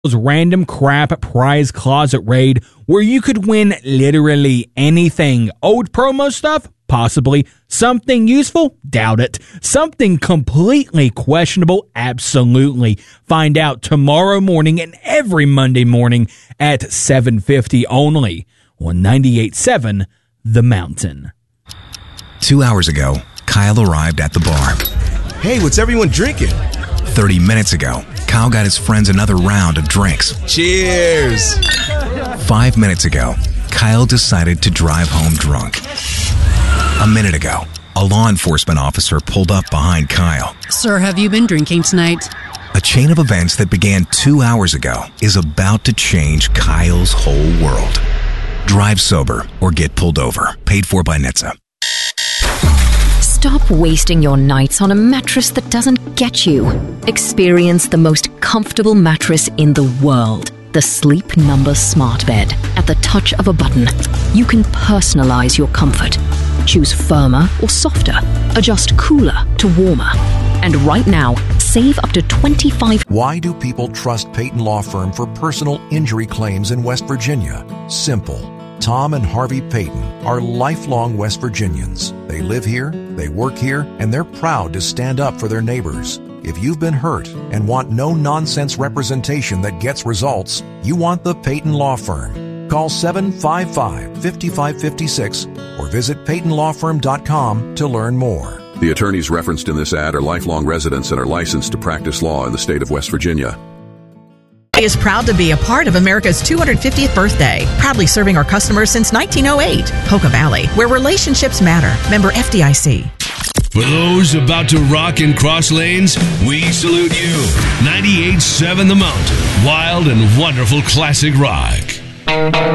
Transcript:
random crap prize closet raid where you could win literally anything. Old promo stuff? Possibly. Something useful? Doubt it. Something completely questionable? Absolutely. Find out tomorrow morning and every Monday morning at 7:50 only on 98.7 The Mountain. 2 hours ago, Kyle arrived at the bar. Hey, what's everyone drinking? 30 minutes ago, Kyle got his friends another round of drinks. Cheers! 5 minutes ago, Kyle decided to drive home drunk. A minute ago, a law enforcement officer pulled up behind Kyle. Sir, have you been drinking tonight? A chain of events that began 2 hours ago is about to change Kyle's whole world. Drive sober or get pulled over. Paid for by NHTSA. Stop wasting your nights on a mattress that doesn't get you. Experience the most comfortable mattress in the world. The Sleep Number Smart Bed. At the touch of a button, you can personalize your comfort. Choose firmer or softer. Adjust cooler to warmer. And right now, save up to 25%. Why do people trust Peyton Law Firm for personal injury claims in West Virginia? Simple. Tom and Harvey Peyton are lifelong West Virginians. They live here, they work here, and they're proud to stand up for their neighbors. If you've been hurt and want no-nonsense representation that gets results, you want the Peyton Law Firm. Call 755-5556 or visit PeytonLawFirm.com to learn more. The attorneys referenced in this ad are lifelong residents and are licensed to practice law in the state of West Virginia. Is proud to be a part of America's 250th birthday. Proudly serving our customers since 1908. Poca Valley, where relationships matter. Member FDIC. For those about to rock and cross lanes, we salute you. 98.7 The Mountain. Wild and wonderful classic rock.